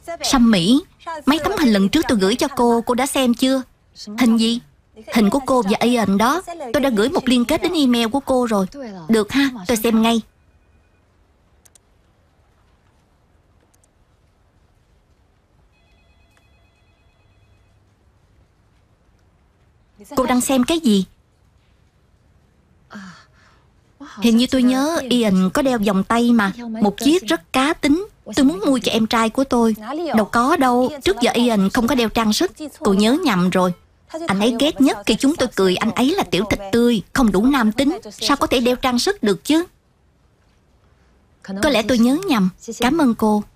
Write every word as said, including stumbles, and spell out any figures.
Sâm Mỹ, mấy tấm hình lần trước tôi gửi cho cô, cô đã xem chưa? Hình gì? Hình của cô và Ian đó. Tôi đã gửi một liên kết đến email của cô rồi. Được ha, tôi xem ngay. Cô đang xem cái gì? Hình như tôi nhớ Ian có đeo vòng tay mà. Một chiếc rất cá tính. Tôi muốn mua cho em trai của tôi. Đâu có đâu. Trước giờ Ian không có đeo trang sức. Cô nhớ nhầm rồi. Anh ấy ghét nhất khi chúng tôi cười anh ấy là tiểu thịt tươi, không đủ nam tính. Sao có thể đeo trang sức được chứ? Có lẽ tôi nhớ nhầm. Cảm ơn cô.